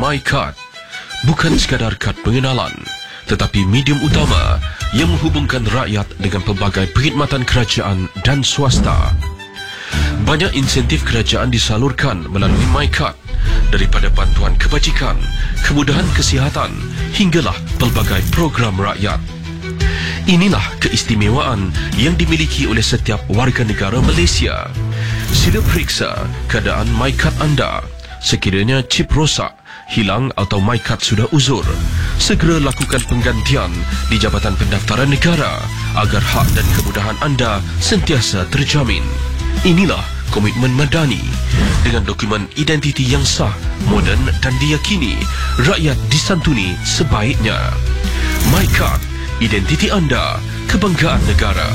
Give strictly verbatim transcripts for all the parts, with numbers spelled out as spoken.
MyKad. Bukan sekadar kad pengenalan, tetapi medium utama yang menghubungkan rakyat dengan pelbagai perkhidmatan kerajaan dan swasta. Banyak insentif kerajaan disalurkan melalui MyKad, daripada bantuan kebajikan, kemudahan kesihatan hinggalah pelbagai program rakyat. Inilah keistimewaan yang dimiliki oleh setiap warga negara Malaysia. Sila periksa keadaan MyKad anda. Sekiranya chip rosak, hilang atau MyKad sudah uzur, segera lakukan penggantian di Jabatan Pendaftaran Negara agar hak dan kemudahan anda sentiasa terjamin. Inilah komitmen Madani. Dengan dokumen identiti yang sah, moden dan diyakini, rakyat disantuni sebaiknya. MyKad, identiti anda, kebanggaan negara.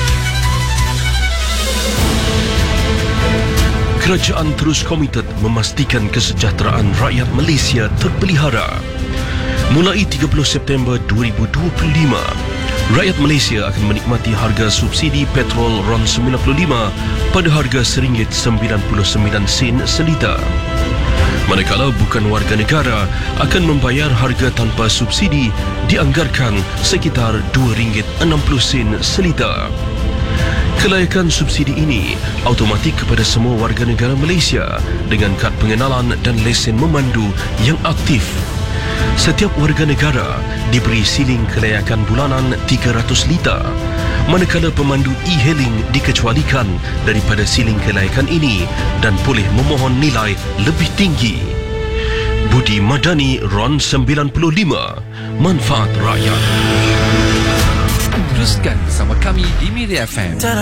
Kerajaan terus komited memastikan kesejahteraan rakyat Malaysia terpelihara. Mulai tiga puluh September dua ribu dua puluh lima, rakyat Malaysia akan menikmati harga subsidi petrol RON sembilan puluh lima pada harga satu ringgit sembilan puluh sembilan sen seliter. Manakala bukan warga negara akan membayar harga tanpa subsidi dianggarkan sekitar dua ringgit enam puluh sen seliter. Kelayakan subsidi ini automatik kepada semua warga negara Malaysia dengan kad pengenalan dan lesen memandu yang aktif. Setiap warga negara diberi siling kelayakan bulanan tiga ratus liter, manakala pemandu e-hailing dikecualikan daripada siling kelayakan ini dan boleh memohon nilai lebih tinggi. Budi Madani RON sembilan puluh lima, manfaat rakyat. Teruskan bersama kami di Media F M.